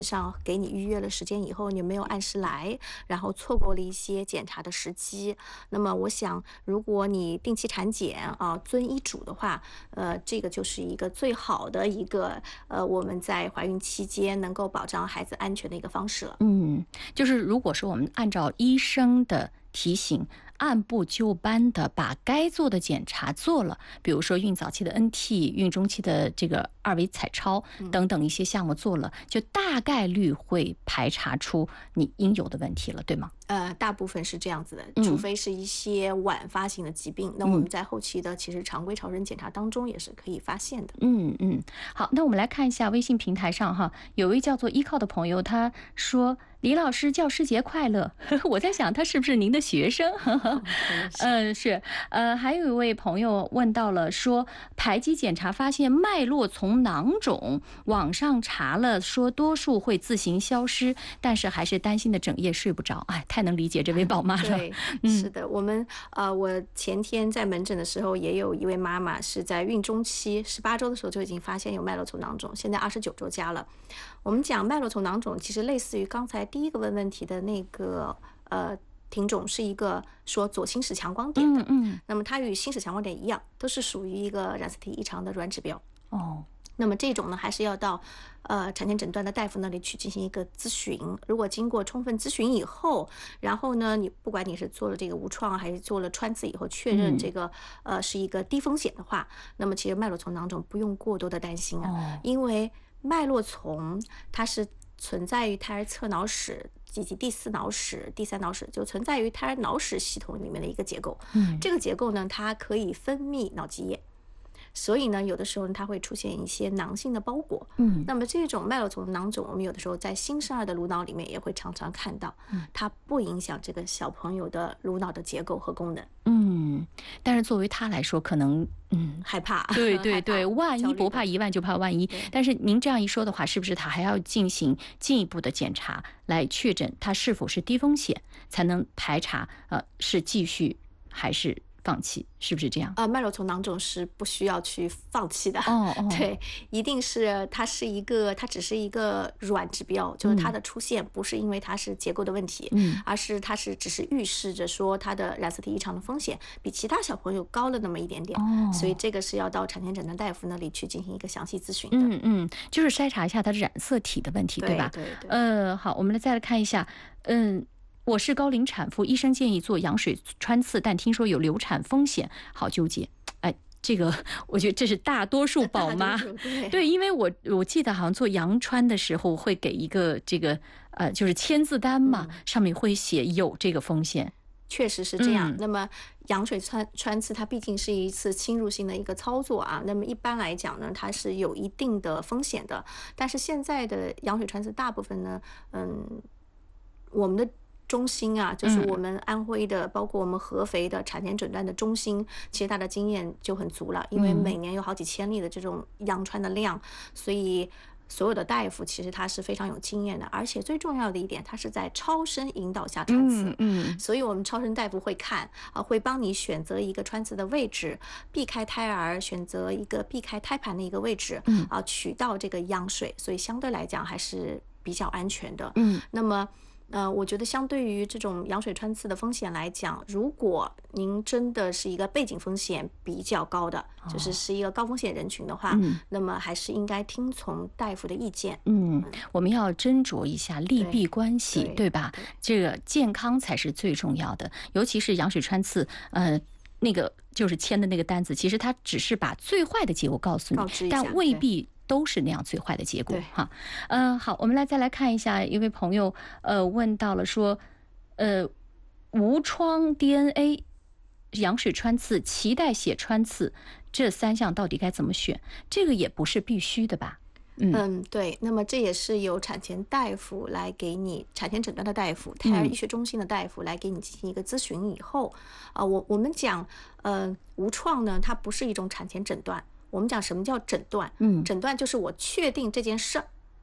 上给你预约了时间以后，你没有按时来，然后错过了一些检查的时机。那么我想，如果你定期产检啊，遵医嘱的话，这个就是一个最好的一个我们在怀孕期间能够保障孩子安全的一个方式了。 就是如果说我们按照医生的提醒，按部就班的把该做的检查做了，比如说孕早期的 NT、孕中期的这个二维彩超等等一些项目做了，就大概率会排查出你应有的问题了，对吗？ 大部分是这样子的，除非是一些晚发性的疾病，那我们在后期的其实常规超声检查当中也是可以发现的。 好，那我们来看一下微信平台上哈，有位叫做依靠的朋友，他说李老师教师节快乐。我在想他是不是您的学生？是。还有一位朋友问到了说，排畸检查发现脉络丛囊肿，网上查了说多数会自行消失，但是还是担心的整夜睡不着。哎，太能理解这位宝妈了。 对，是的，我前天在门诊的时候，也有一位妈妈是在孕中期18周的时候就已经发现有脉络丛囊肿，现在29周加了。我们讲脉络丛囊肿，其实类似于刚才第一个问题的那个听众，是一个说左心室强光点的。那么它与心室强光点一样，都是属于一个染色体异常的软指标。那么这种呢，还是要到产前诊断的大夫那里去进行一个咨询。如果经过充分咨询以后，然后呢，不管你是做了这个无创还是做了穿刺以后，确认这个是一个低风险的话，那么其实脉络丛囊肿不用过多的担心啊，因为脉络丛它是存在于胎儿侧脑室以及第4脑室、第3脑室，就存在于胎儿脑室系统里面的一个结构。这个结构呢，它可以分泌脑积液。所以呢，有的时候它会出现一些囊性的包裹。那么这种脉络丛囊肿，我们有的时候在新生儿的颅脑里面也会常常看到，它不影响这个小朋友的颅脑的结构和功能。 但是作为他来说，可能害怕。 对，万一不怕1万就怕万一。但是您这样一说的话，是不是他还要进行进一步的检查，来确诊他是否是低风险，才能排查是继续还是放弃，是不是这样？ 脉络丛囊肿是不需要去放弃的。对，一定是它只是一个软指标，就是它的出现不是因为它是结构的问题，而是它只是预示着说它的染色体异常的风险比其他小朋友高了那么一点点。所以这个是要到产前诊断大夫那里去进行一个详细咨询的。 就是筛查一下它的染色体的问题，对吧？ 对。 好，我们再来看一下，我是高龄产妇，医生建议做羊水穿刺，但听说有流产风险，好纠结。这个我觉得这是大多数宝妈。对，因为我记得好像做羊穿的时候会给一个这个就是签字单嘛，上面会写有这个风险。 确实是这样。那么羊水穿刺它毕竟是一次侵入性的一个操作啊，那么一般来讲呢，它是有一定的风险的。但是现在的羊水穿刺大部分呢，我们的中心啊，就是我们安徽的，包括我们合肥的产前诊断的中心，其实它的经验就很足了，因为每年有好几千例的这种羊穿的量，所以所有的大夫其实他是非常有经验的，而且最重要的一点，他是在超声引导下穿刺。所以我们超声大夫会看会帮你选择一个穿刺的位置，避开胎儿，选择一个避开胎盘的一个位置，取到这个羊水，所以相对来讲还是比较安全的。那么我觉得相对于这种羊水穿刺的风险来讲，如果您真的是一个背景风险比较高的，就是一个高风险人群的话，那么还是应该听从大夫的意见。 我们要斟酌一下利弊关系，对吧？这个健康才是最重要的，尤其是羊水穿刺，那个就是签的那个单子，其实它只是把最坏的结果告诉你，但未必都是那样最坏的结果哈。好，我们再来看一下，一位朋友问到了说，无创 DNA、羊水穿刺、脐带血穿刺这3项到底该怎么选？这个也不是必须的吧？ 对，那么这也是由产前大夫来给你产前诊断的大夫、胎儿医学中心的大夫来给你进行一个咨询以后，我们讲无创呢，它不是一种产前诊断。我们讲什么叫诊断？诊断就是我确定这件事儿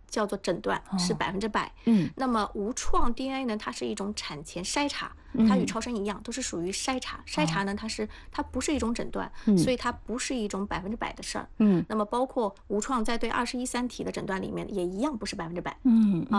叫做诊断，是100%。那么无创 DNA 呢，它是一种产前筛查，它与超声一样，都是属于筛查。筛查呢，它不是一种诊断，所以它不是一种100%的事儿。那么包括无创在对21、3体的诊断里面也一样不是100%。